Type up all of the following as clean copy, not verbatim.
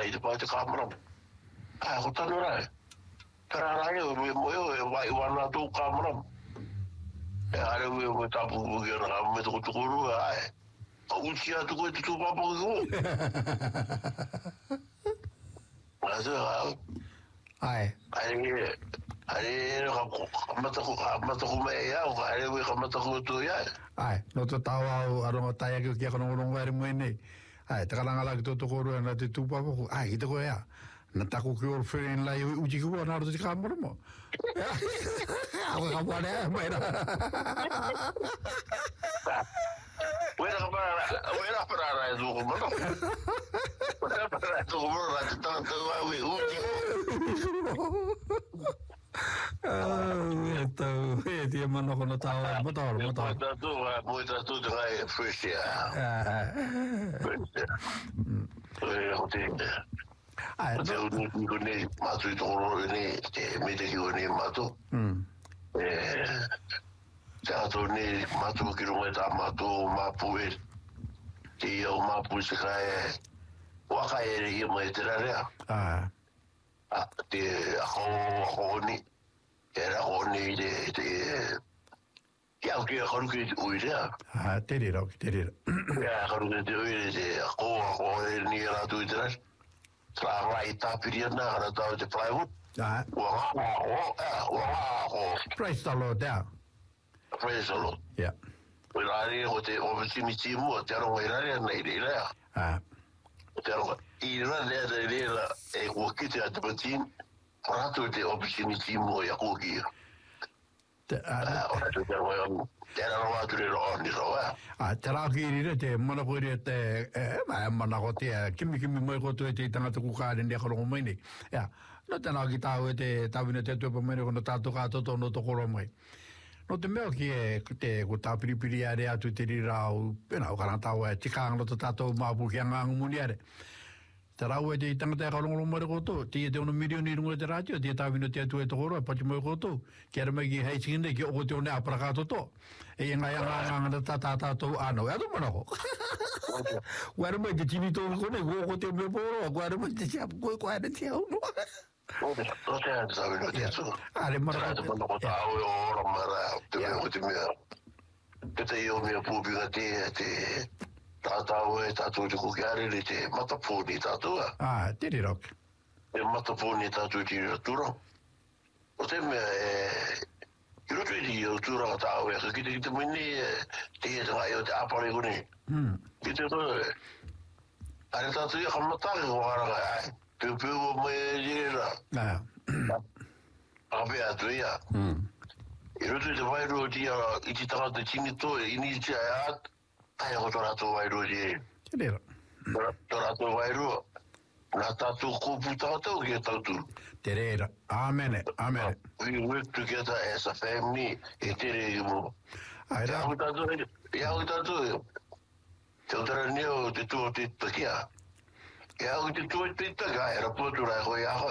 te pai te kamera. Ko tanu rai. Tara rai mo vai wana tu kamera. Are we tapu ge na me to kuru ai. Ucia tu ko tu papa ko. Asa Ai. Ai mata ko me ya o ai we mata ko tu ya. Ai, no to tawa aronga taia ki kono no ngari mo nei. Ai, te kalanga la ki to koro na te tu papa ko. Ai, te ko ya. Na taku ki or fein la uji ko na ro te kamera mo. Ako ka pa na mai. Wera para do como no. Wera para do como la tanto we uji. Então, dia mano kono tawa, motor. Muita tu de fresh ya. Ai, eu não nem mato de horror nem me de que nem mato. Já tô nem mato que não é da mato mapu e eu mapu se cai o cai e me terá. Te honi era honi de ya que honi uira. Te dirò. Ya honi de uira de ko ni era tu terás. Right up here now, and I the plywood. Praise the Lord, yeah. Praise the Lord. Yeah. Well, I didn't want to oversee me, tell me, I didn't need it. Tell me, a walk it at the batin, or to the opportunity more, a cookie. Te rā ki rira te mana koe te mana ko te kimi mai ko te tangata kukāre ne karongo mai nei. Ia, no te nā ki tāu te tāwina te tuapa mai kono tātou kātoto no to koro mai. No te mea ki te ko tā piripiri are atu te rira au pena o karantāu tikāng no te tātou māpu ki angang muni are. Te rau te tangata karongo mai koto, te ono milioni runga te rātio, te tāwina te atu e tokoro, pati mai koto, ki ara mai ki heisingine ki o te one apara kātoto. E ngai anga tātou ānau, e atu mana ko. Wara mai te tini tō kone, ko te me pōro, wara mai te siapu koe koe ane te au no. O te tāwina te atu. Are mana ko. Ko tāu e ora mara, te mea. Te te io mea pūpinga te tātou e tātou te kukiare le te matapōni tātou. Te rirok. Te matapōni tātou te ratura. O te mea i roto i te ratura tātou e ki te mini te e ngai o te apare kone. Ki te roto e. Are tātou i kamatake ko haranga ai. Te pēu o mai e jirera. Ape atu ia. I roto i te wairu o i te tangata tini tō e ini te ai atu. Ai ko tora to vai roje. Te rira. Tora to vai ro. Na tatu ko puta to ke tatu. Te rira. Amen. We work together as a family. E te re mo. Ai ra. Ya uta to. Te ora neo te tu te takia. Ya uta tu te takia era potura ko ya ho.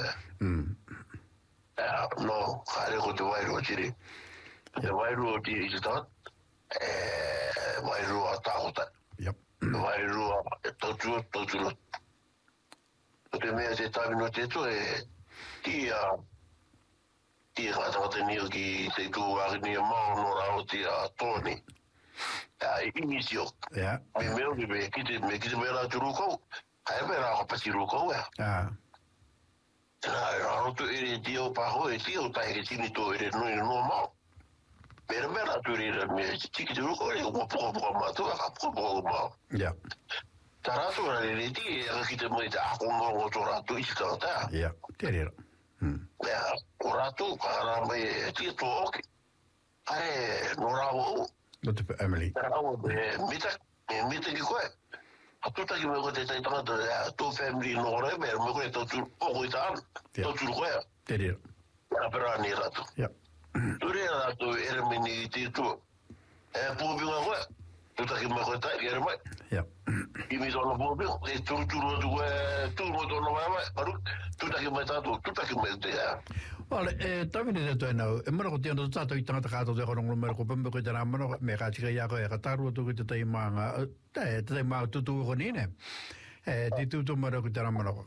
No, kare ko te vai roje. Te vai roje is that. Vai rua tāuta. Yep. Vai rua tautura. O te mea te tāwino te to e tia kātawata nio ki te tūwāki nia mao no rao tia tōni. Inisio. Me meo ki me kite mea rā tu rūkau. Hai mea rā kapasi rūkau ea. Tēnā e rā roto ere tio paho e tio tai ke tini tō ere nui no mao. Mera tu rira me tiki tu ko e ko po mato ka po ma. Ja. Tarato re ti e ki te mo ta ko mo to rato i ta. Ja, te rira. Ja, o rato ka me ti to ok. Are no rawo. No te Emily. Rawo mita ki ko. Atuta ki me ko te tai tanga to family no re me ko to tu o ko ta. To tu ko. Te rira. Pero ni rato. Ja. Ture rato era mini ti tu. Pūpinga koe. Tuta ki me koe tai, kere mai. Ja. I mi tōna pūpinga. E tūturu atu koe, tūmo tōna mai. Paru, tuta ki me tātou, tuta ki me te ea. Wale, tawine te toi nau. E mara ko te anu tātou i tangata kātou te korongo mera ko pambe koe te rā mara. Me kā tika ia koe, ka tāru atu koe te tai maanga. Te tai maanga tutu ko nine. Te tūtu mara ko te rā mara.